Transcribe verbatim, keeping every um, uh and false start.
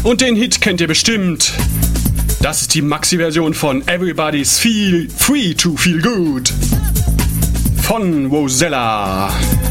Und den Hit kennt ihr bestimmt. Das ist die Maxi-Version von Everybody's Feel Free to Feel Good von Wozella.